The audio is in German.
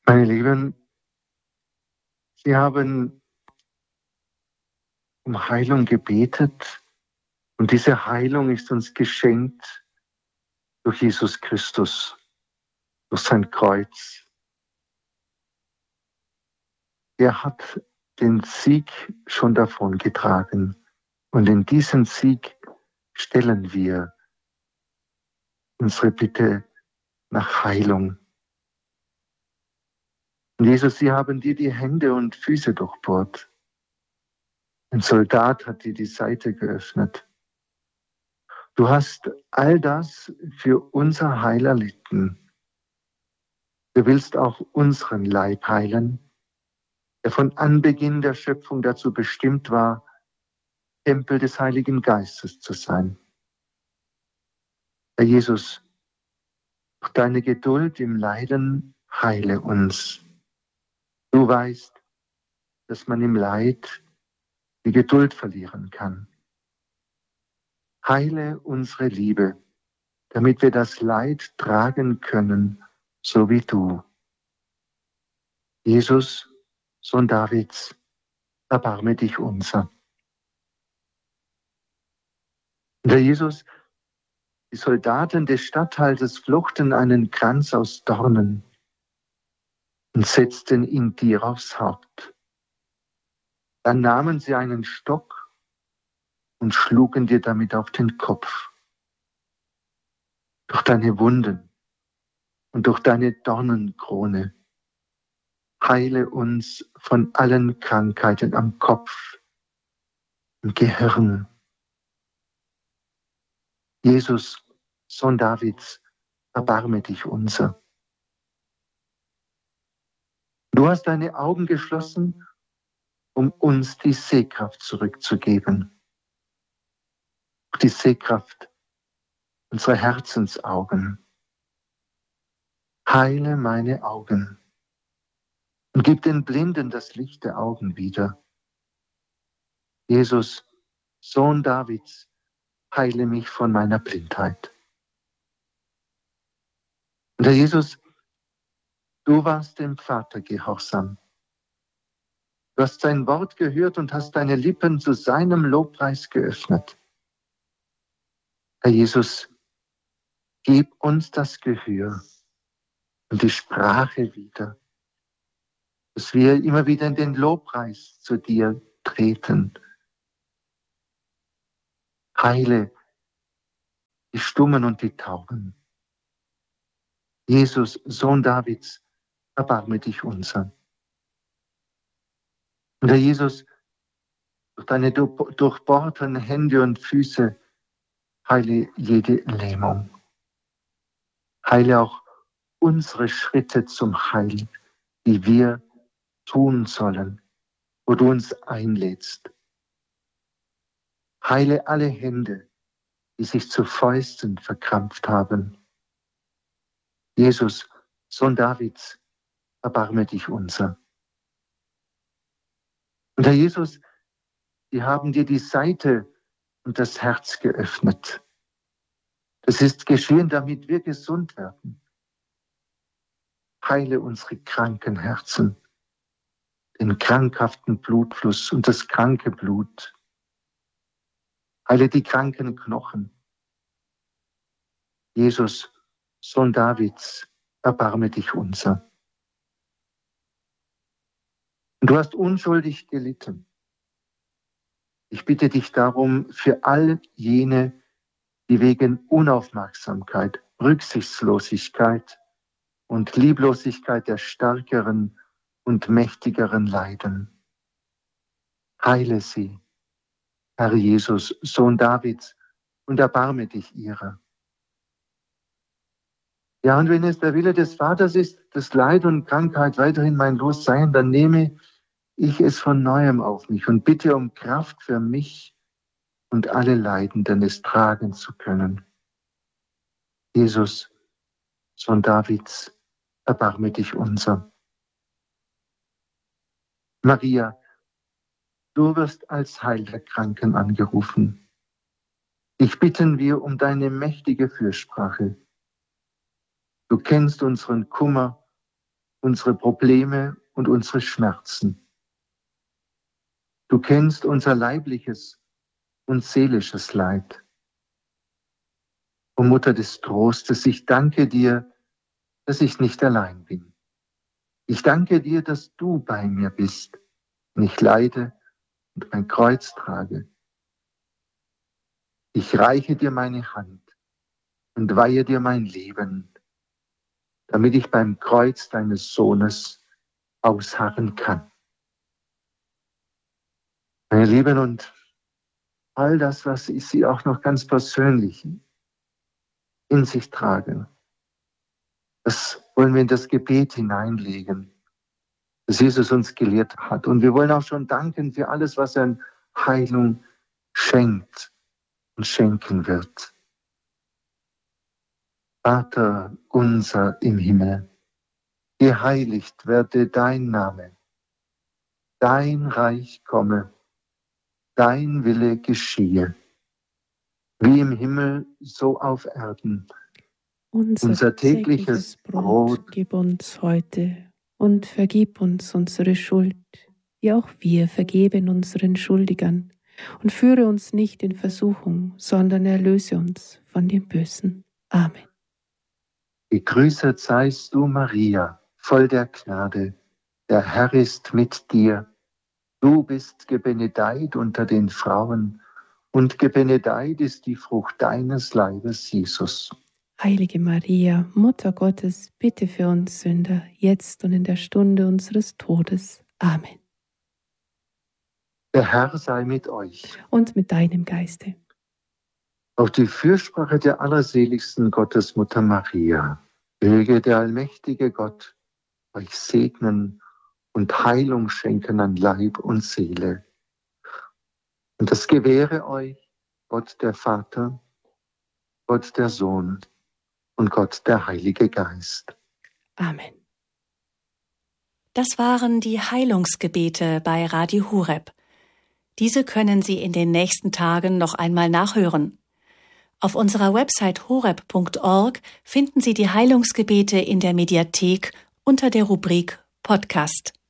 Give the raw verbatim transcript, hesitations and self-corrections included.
Meine Lieben, Sie haben um Heilung gebetet und diese Heilung ist uns geschenkt durch Jesus Christus, durch sein Kreuz. Er hat den Sieg schon davongetragen und in diesen Sieg stellen wir unsere Bitte nach Heilung. Und Jesus, Sie haben dir die Hände und Füße durchbohrt. Ein Soldat hat dir die Seite geöffnet. Du hast all das für unser Heil erlitten. Du willst auch unseren Leib heilen, der von Anbeginn der Schöpfung dazu bestimmt war, Tempel des Heiligen Geistes zu sein. Herr Jesus, durch deine Geduld im Leiden heile uns. Du weißt, dass man im Leid die Geduld verlieren kann. Heile unsere Liebe, damit wir das Leid tragen können, so wie du. Jesus, Sohn Davids, erbarme dich unser. Und Herr Jesus, die Soldaten des Statthalters flochten einen Kranz aus Dornen und setzten ihn dir aufs Haupt. Dann nahmen sie einen Stock und schlugen dir damit auf den Kopf. Durch deine Wunden und durch deine Dornenkrone heile uns von allen Krankheiten am Kopf, im Gehirn. Jesus, Sohn Davids, erbarme dich unser. Du hast deine Augen geschlossen, um uns die Sehkraft zurückzugeben. Die Sehkraft unserer Herzensaugen. Heile meine Augen und gib den Blinden das Licht der Augen wieder. Jesus, Sohn Davids, heile mich von meiner Blindheit. Und Herr Jesus, du warst dem Vater gehorsam. Du hast sein Wort gehört und hast deine Lippen zu seinem Lobpreis geöffnet. Herr Jesus, gib uns das Gehör und die Sprache wieder, dass wir immer wieder in den Lobpreis zu dir treten. Heile die Stummen und die Tauben. Jesus, Sohn Davids, erbarme dich unser. Und Herr Jesus, durch deine durchbohrten Hände und Füße heile jede Lähmung. Heile auch unsere Schritte zum Heil, die wir tun sollen, wo du uns einlädst. Heile alle Hände, die sich zu Fäusten verkrampft haben. Jesus, Sohn Davids, erbarme dich unser. Und Herr Jesus, die haben dir die Seite und das Herz geöffnet. Das ist geschehen, damit wir gesund werden. Heile unsere kranken Herzen, den krankhaften Blutfluss und das kranke Blut. Heile die kranken Knochen. Jesus, Sohn Davids, erbarme dich unser. Und du hast unschuldig gelitten. Ich bitte dich darum für all jene, die wegen Unaufmerksamkeit, Rücksichtslosigkeit und Lieblosigkeit der Stärkeren und Mächtigeren leiden. Heile sie, Herr Jesus, Sohn Davids, und erbarme dich ihrer. Ja, und wenn es der Wille des Vaters ist, dass Leid und Krankheit weiterhin mein Los seien, dann nehme ich es von Neuem auf mich und bitte um Kraft für mich und alle Leidenden, es tragen zu können. Jesus, Sohn Davids, erbarme dich unser. Maria, du wirst als Heil der Kranken angerufen. Dich bitten wir um deine mächtige Fürsprache. Du kennst unseren Kummer unsere Probleme und unsere Schmerzen. Du kennst unser leibliches und seelisches Leid. O Mutter des Trostes, ich danke dir, dass ich nicht allein bin. Ich danke dir, dass du bei mir bist und ich leide und mein Kreuz trage. Ich reiche dir meine Hand und weihe dir mein Leben, damit ich beim Kreuz deines Sohnes ausharren kann. Meine Lieben, und all das, was ich Sie auch noch ganz persönlich in sich tragen, das wollen wir in das Gebet hineinlegen, das Jesus uns gelehrt hat. Und wir wollen auch schon danken für alles, was er an Heilung schenkt und schenken wird. Vater unser im Himmel, geheiligt werde dein Name, dein Reich komme, dein Wille geschehe, wie im Himmel, so auf Erden. Unser, Unser tägliches Brot, Brot gib uns heute und vergib uns unsere Schuld, wie auch wir vergeben unseren Schuldigern. Und führe uns nicht in Versuchung, sondern erlöse uns von dem Bösen. Amen. Gegrüßet seist du, Maria, voll der Gnade. Der Herr ist mit dir. Du bist gebenedeit unter den Frauen, und gebenedeit ist die Frucht deines Leibes, Jesus. Heilige Maria, Mutter Gottes, bitte für uns Sünder, jetzt und in der Stunde unseres Todes. Amen. Der Herr sei mit euch. Und mit deinem Geiste. Auf die Fürsprache der allerseligsten Gottesmutter Maria, möge der allmächtige Gott euch segnen und Heilung schenken an Leib und Seele. Und das gewähre euch Gott der Vater, Gott der Sohn und Gott der Heilige Geist. Amen. Das waren die Heilungsgebete bei Radio Horeb. Diese können Sie in den nächsten Tagen noch einmal nachhören. Auf unserer Website horeb punkt org finden Sie die Heilungsgebete in der Mediathek unter der Rubrik Podcast.